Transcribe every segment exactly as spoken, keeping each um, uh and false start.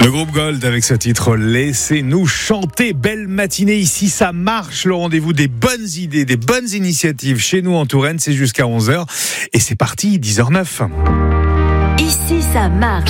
Le groupe Gold avec ce titre, laissez-nous chanter. Belle matinée ici, ça marche. Le rendez-vous des bonnes idées, des bonnes initiatives chez nous en Touraine, c'est jusqu'à onze heures. Et c'est parti, dix heures zéro neuf. Ici, ça marche.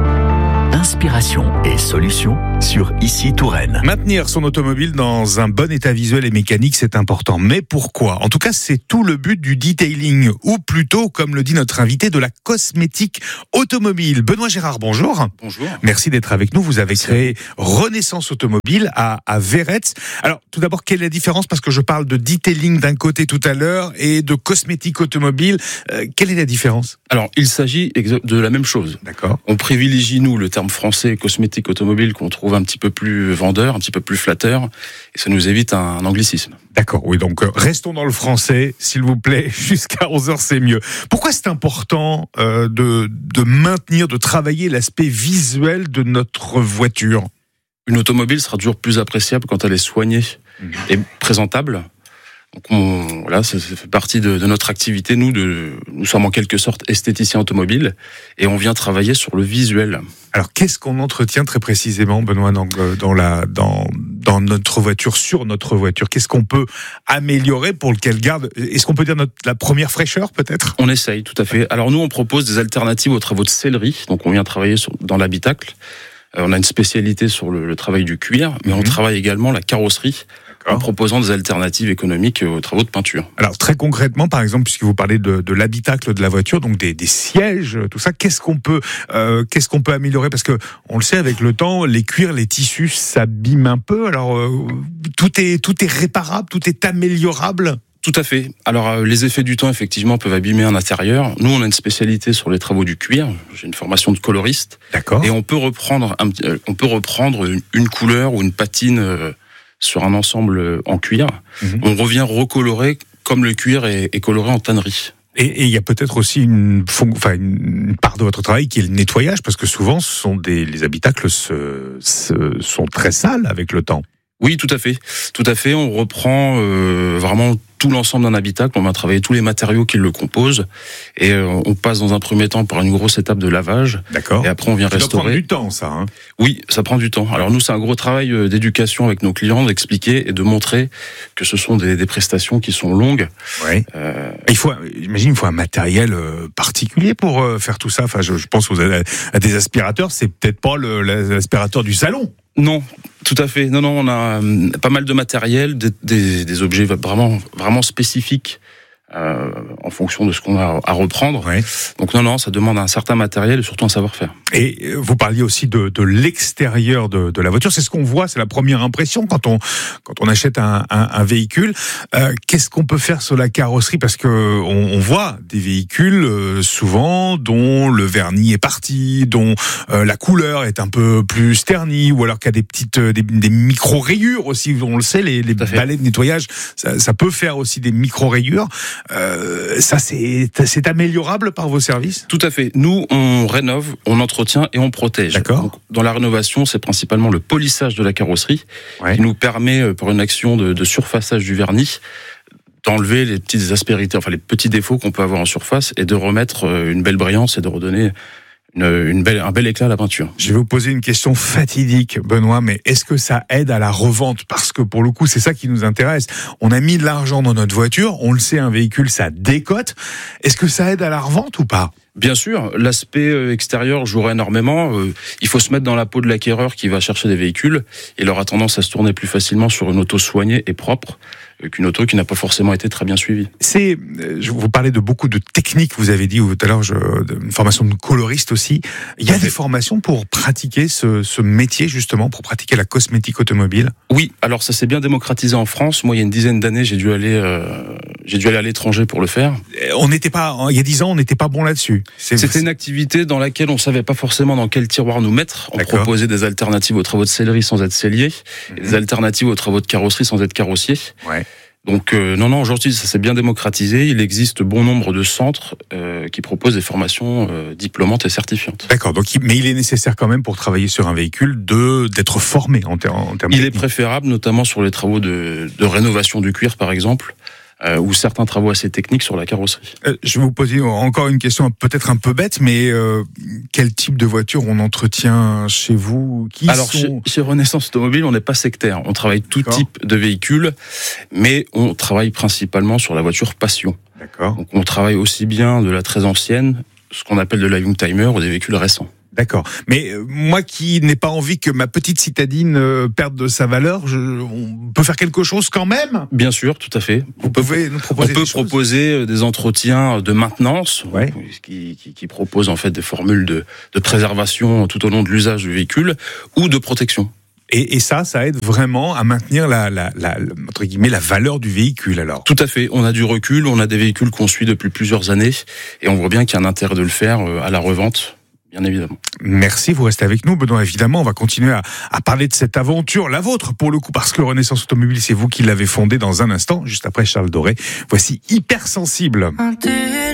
Inspiration et solutions sur Ici Touraine. Maintenir son automobile dans un bon état visuel et mécanique, c'est important. Mais pourquoi ? En tout cas, c'est tout le but du detailing, ou plutôt, comme le dit notre invité, de la cosmétique automobile. Benoît Gérard, bonjour. Bonjour. Merci d'être avec nous. Vous avez créé Renaissance Automobile à, à Verrette. Alors, tout d'abord, quelle est la différence ? Parce que je parle de detailing d'un côté tout à l'heure et de cosmétique automobile. Euh, quelle est la différence ? Alors, il s'agit de la même chose. D'accord. On privilégie, nous, le terme français cosmétique automobile qu'on trouve un petit peu plus vendeur, un petit peu plus flatteur, et ça nous évite un anglicisme. D'accord, oui, donc euh, restons dans le français, s'il vous plaît, jusqu'à onze heures, c'est mieux. Pourquoi c'est important euh, de, de maintenir, de travailler l'aspect visuel de notre voiture ? Une automobile sera toujours plus appréciable quand elle est soignée mmh. et présentable. Donc on, voilà, ça, ça fait partie de, de notre activité. Nous, de, nous sommes en quelque sorte esthéticiens automobiles et on vient travailler sur le visuel. Alors, qu'est-ce qu'on entretient très précisément, Benoît, dans, dans, la, dans, dans notre voiture, sur notre voiture ? Qu'est-ce qu'on peut améliorer pour qu'elle garde ? Est-ce qu'on peut dire notre, la première fraîcheur, peut-être ? On essaye, tout à fait. Alors nous, on propose des alternatives aux travaux de sellerie. Donc on vient travailler sur, dans l'habitacle. Euh, on a une spécialité sur le, le travail du cuir, mais mmh. on travaille également la carrosserie. En proposant des alternatives économiques aux travaux de peinture. Alors très concrètement, par exemple, puisque vous parlez de, de l'habitacle de la voiture, donc des, des sièges, tout ça, qu'est-ce qu'on peut, euh, qu'est-ce qu'on peut améliorer ? Parce que on le sait, avec le temps, les cuirs, les tissus s'abîment un peu. Alors euh, tout est tout est réparable, tout est améliorable. Tout à fait. Alors euh, les effets du temps, effectivement, peuvent abîmer un intérieur. Nous, on a une spécialité sur les travaux du cuir. J'ai une formation de coloriste. D'accord. Et on peut reprendre, un, euh, on peut reprendre une, une couleur ou une patine. Euh, sur un ensemble en cuir, mmh. on revient recolorer comme le cuir est, est coloré en tannerie. Et il y a peut-être aussi une, enfin, une part de votre travail qui est le nettoyage, parce que souvent ce sont des, les habitacles se, se, sont très sales avec le temps. Oui, tout à fait. Tout à fait. On reprend euh, vraiment tout l'ensemble d'un habitacle. On va travailler tous les matériaux qui le composent. Et euh, on passe dans un premier temps par une grosse étape de lavage. D'accord. Et après, on vient ça restaurer. Ça prend du temps, ça. Hein. Oui, ça prend du temps. Alors nous, c'est un gros travail d'éducation avec nos clients, d'expliquer et de montrer que ce sont des, des prestations qui sont longues. Oui. Euh... Il faut, j'imagine, il faut un matériel particulier pour faire tout ça. Enfin, je, je pense à des aspirateurs. C'est peut-être pas le, l'aspirateur du salon. Non, tout à fait. Non, non, on a pas mal de matériel, des, des, des objets vraiment, vraiment spécifiques euh, en fonction de ce qu'on a à reprendre. Ouais. Donc non, non, ça demande un certain matériel et surtout un savoir-faire. Et vous parliez aussi de, de l'extérieur de, de la voiture. C'est ce qu'on voit, c'est la première impression quand on quand on achète un, un, un véhicule. Euh, qu'est-ce qu'on peut faire sur la carrosserie ? Parce que on, on voit des véhicules euh, souvent dont le vernis est parti, dont euh, la couleur est un peu plus ternie, ou alors qu'il y a des petites des, des micro rayures aussi. On le sait, les, les balais de nettoyage, ça, ça peut faire aussi des micro rayures. Euh, ça, c'est c'est améliorable par vos services ? Tout à fait. Nous, on rénove, on entretient et on protège. D'accord. Donc, dans la rénovation, c'est principalement le polissage de la carrosserie ouais. qui nous permet, par une action de, de surfaçage du vernis, d'enlever les petites aspérités, enfin les petits défauts qu'on peut avoir en surface et de remettre une belle brillance et de redonner Une, une belle, un bel éclat à la peinture. Je vais vous poser une question fatidique, Benoît, mais est-ce que ça aide à la revente ? Parce que pour le coup, c'est ça qui nous intéresse. On a mis de l'argent dans notre voiture, on le sait, un véhicule, ça décote. Est-ce que ça aide à la revente ou pas ? Bien sûr, l'aspect extérieur jouera énormément. Il faut se mettre dans la peau de l'acquéreur qui va chercher des véhicules. Il aura tendance à se tourner plus facilement sur une auto soignée et propre qu'une auto qui n'a pas forcément été très bien suivie. C'est, je vous parlais de beaucoup de techniques, vous avez dit tout à l'heure, je, une formation de coloriste aussi. Il y a des formations pour pratiquer ce, ce métier, justement, pour pratiquer la cosmétique automobile ? Oui, alors ça s'est bien démocratisé en France. Moi, il y a une dizaine d'années, j'ai dû aller, euh, j'ai dû aller à l'étranger pour le faire. On n'était pas, il y a dix ans, on n'était pas bon là-dessus. C'est, C'était une activité dans laquelle on savait pas forcément dans quel tiroir nous mettre. On D'accord. proposait des alternatives aux travaux de sellerie sans être sellier, mmh. et des alternatives aux travaux de carrosserie sans être carrossier. Ouais. Donc euh, non, non, aujourd'hui ça s'est bien démocratisé. Il existe bon nombre de centres euh, qui proposent des formations euh, diplômantes et certifiantes. D'accord, donc, mais il est nécessaire quand même pour travailler sur un véhicule de, d'être formé en, ter- en termes Il techniques. est préférable, notamment sur les travaux de, de rénovation du cuir par exemple, euh, ou certains travaux assez techniques sur la carrosserie. Euh, je vais vous poser encore une question peut-être un peu bête, mais euh, quel type de voiture on entretient chez vous? Qui Alors, sont... chez, chez Renaissance Automobile, on n'est pas sectaire. On travaille tout D'accord. type de véhicules, mais on travaille principalement sur la voiture passion. D'accord. Donc, on travaille aussi bien de la très ancienne, ce qu'on appelle de la Youngtimer, ou des véhicules récents. D'accord. Mais euh, moi qui n'ai pas envie que ma petite citadine euh, perde de sa valeur, je, on peut faire quelque chose quand même? Bien sûr, tout à fait. Vous pouvez nous On proposer peut des choses proposer des entretiens de maintenance, Ouais. qui, qui, qui proposent en fait des formules de, de préservation tout au long de l'usage du véhicule, ou de protection. Et, et ça, ça aide vraiment à maintenir la, la, la, la, entre guillemets, la valeur du véhicule, alors. Tout à fait. On a du recul, on a des véhicules qu'on suit depuis plusieurs années, et on voit bien qu'il y a un intérêt de le faire à la revente. Bien évidemment. Merci, vous restez avec nous, Benoît. Évidemment, on va continuer à, à parler de cette aventure, la vôtre, pour le coup, parce que Renaissance Automobile, c'est vous qui l'avez fondée dans un instant, juste après Charles Doré. Voici Hypersensible.